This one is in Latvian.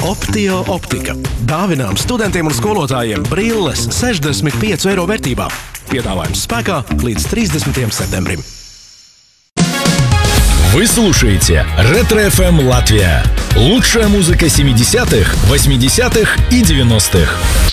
Optio optika. Dāvinām studentiem un skolotājiem brilles 65 eiro vērtībā. Piedāvājums спēkā līdz 30. septembrim. Вы слушаете Ретро-ФМ Латвия. Лучшая музыка 70-х, 80-х и 90-х.